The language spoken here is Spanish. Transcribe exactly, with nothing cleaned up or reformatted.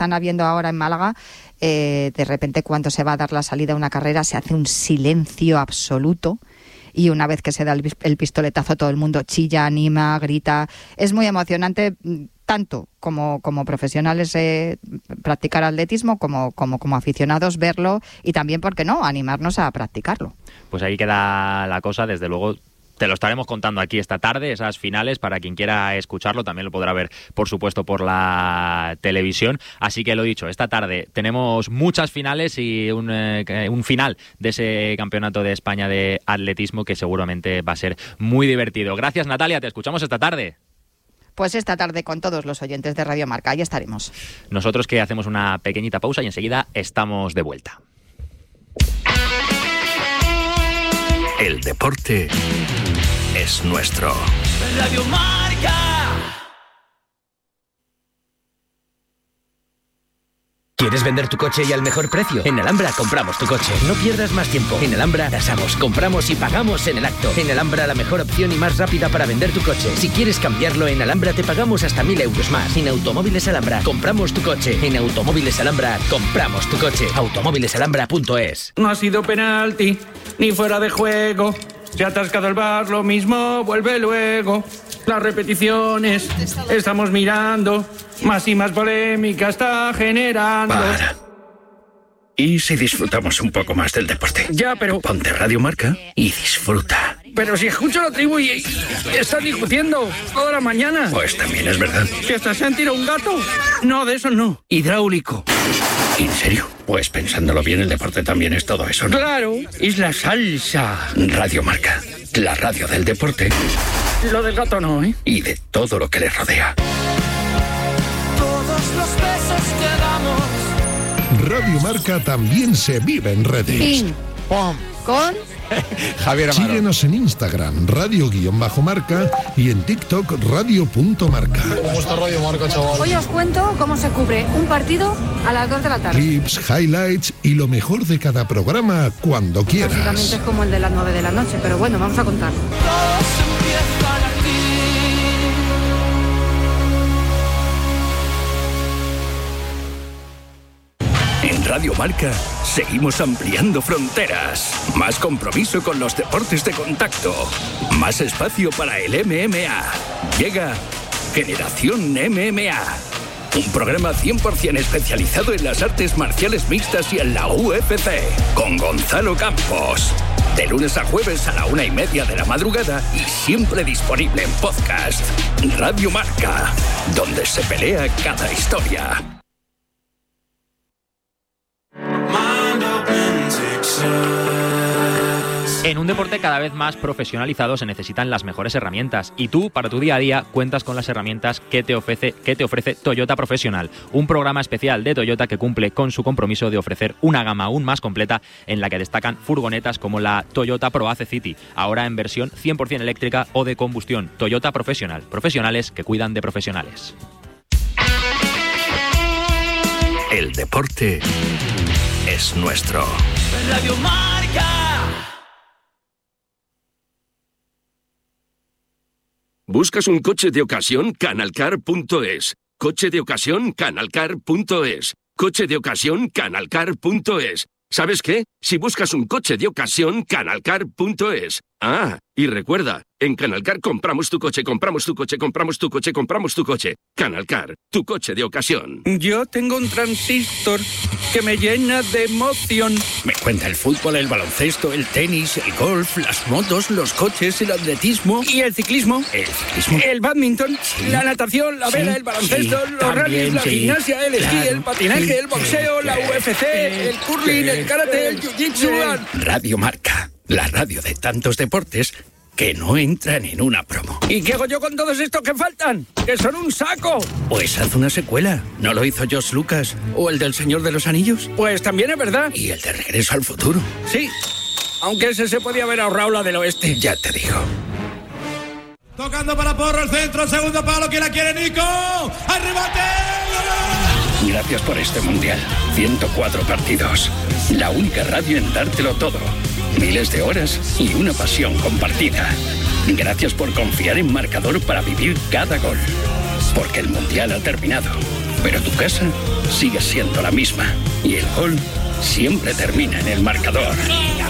están habiendo ahora en Málaga, eh, de repente cuando se va a dar la salida a una carrera se hace un silencio absoluto. Y una vez que se da el, el pistoletazo, todo el mundo chilla, anima, grita. Es muy emocionante, tanto como, como profesionales eh, practicar atletismo, como, como, como aficionados verlo y también, ¿por qué no?, animarnos a practicarlo. Pues ahí queda la cosa, desde luego. Te lo estaremos contando aquí esta tarde, esas finales, para quien quiera escucharlo, también lo podrá ver, por supuesto, por la televisión. Así que lo dicho, esta tarde tenemos muchas finales y un, eh, un final de ese Campeonato de España de Atletismo que seguramente va a ser muy divertido. Gracias, Natalia, te escuchamos esta tarde. Pues esta tarde con todos los oyentes de Radio Marca, ahí estaremos. Nosotros que hacemos una pequeñita pausa y enseguida estamos de vuelta. El deporte es nuestro. Radio Marca. ¿Quieres vender tu coche y al mejor precio? En Alhambra compramos tu coche. No pierdas más tiempo. En Alhambra tasamos, compramos y pagamos en el acto. En Alhambra la mejor opción y más rápida para vender tu coche. Si quieres cambiarlo, en Alhambra te pagamos hasta mil euros más. En Automóviles Alhambra compramos tu coche. En Automóviles Alhambra compramos tu coche. automóviles alhambra punto es. No ha sido penalti, ni fuera de juego. Se ha atascado el bar, lo mismo, vuelve luego. Las repeticiones, estamos mirando. Más y más polémica está generando. Para. ¿Y si disfrutamos un poco más del deporte? Ya, pero... Ponte Radio Marca y disfruta. Pero si escucho la tribu y, y están discutiendo toda la mañana. Pues también es verdad. ¿Que hasta se han tirado un gato? No, de eso no. Hidráulico. ¿En serio? Pues pensándolo bien, el deporte también es todo eso, ¿no? Claro, es la salsa. Radio Marca, la radio del deporte. Lo del gato no, ¿eh? Y de todo lo que le rodea. Todos los besos que damos. Radio Marca también se vive en redes. Ping, pom, con Javier Amaro. Síguenos en Instagram, radio-marca, y en TikTok, radio.marca. ¿Cómo está Radio Marca, chaval? Hoy os cuento cómo se cubre un partido a las dos de la tarde. Clips, highlights y lo mejor de cada programa cuando quieras. Básicamente es como el de las nueve de la noche, pero bueno, vamos a contarlo. Todos empiezan aquí. En Radio Marca seguimos ampliando fronteras. Más compromiso con los deportes de contacto. Más espacio para el M M A. Llega Generación M M A. Un programa cien por ciento especializado en las artes marciales mixtas y en la U F C. Con Gonzalo Campos. De lunes a jueves a la una y media de la madrugada y siempre disponible en podcast. Radio Marca, donde se pelea cada historia. En un deporte cada vez más profesionalizado se necesitan las mejores herramientas y tú, para tu día a día, cuentas con las herramientas que te ofrece, que te ofrece Toyota Professional, un programa especial de Toyota que cumple con su compromiso de ofrecer una gama aún más completa en la que destacan furgonetas como la Toyota ProAce City, ahora en versión cien por ciento eléctrica o de combustión. Toyota Professional, profesionales que cuidan de profesionales. El deporte es nuestro. Radio Marca. ¿Buscas un coche de ocasión? Canalcar punto es. Coche de ocasión, canalcar punto es. Coche de ocasión, canalcar punto es. ¿Sabes qué? Si buscas un coche de ocasión, canalcar punto es. Ah, y recuerda, en Canalcar compramos tu coche, compramos tu coche, compramos tu coche, compramos tu coche. Canalcar, tu coche de ocasión. Yo tengo un transistor que me llena de emoción. Me cuenta el fútbol, el baloncesto, el tenis, el golf, las motos, los coches, el atletismo. ¿Y el ciclismo? El ciclismo. El badminton, sí. La natación, la vela, sí. El baloncesto, sí. Los rallies, la sí. Gimnasia, el esquí, claro. El patinaje, sí. El boxeo, sí. La U F C, el curling, el karate, el jiu-jitsu. Radio Marca, la radio de tantos deportes que no entran en una promo. ¿Y qué hago yo con todos estos que faltan? ¡Que son un saco! Pues haz una secuela. ¿No lo hizo George Lucas? ¿O el del Señor de los Anillos? Pues también es verdad. ¿Y el de Regreso al Futuro? Sí, aunque ese se podía haber ahorrado la del oeste. Ya te digo. Tocando para Porro, el centro, el segundo palo, que la quiere Nico. ¡Al remate! Gracias por este mundial. ciento cuatro partidos. La única radio en dártelo todo. Miles de horas y una pasión compartida. Gracias por confiar en Marcador para vivir cada gol. Porque el mundial ha terminado, pero tu casa sigue siendo la misma. Y el gol siempre termina en el marcador.